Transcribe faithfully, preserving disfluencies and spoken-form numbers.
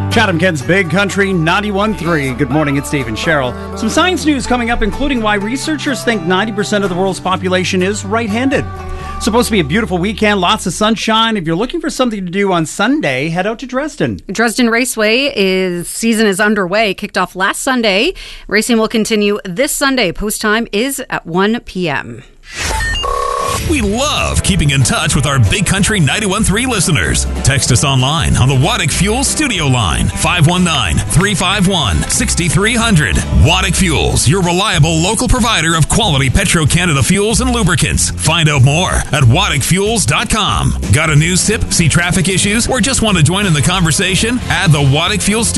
Chatham-Kent's Big Country ninety-one point three. Good morning, it's Dave and Cheryl. Some science news coming up, including why researchers think ninety percent of the world's population is right-handed. Supposed to be a beautiful weekend, lots of sunshine. If you're looking for something to do on Sunday, head out to Dresden. Dresden Raceway is season is underway. Kicked off last Sunday. Racing will continue this Sunday. Post time is at one p.m. We love keeping in touch with our Big Country ninety-one point three listeners. Text us online on the Waddick Fuels studio line, five one nine, three five one, six three zero zero. Waddick Fuels, your reliable local provider of quality Petro-Canada fuels and lubricants. Find out more at waddick fuels dot com. Got a news tip, see traffic issues, or just want to join in the conversation? Add the Waddick Fuels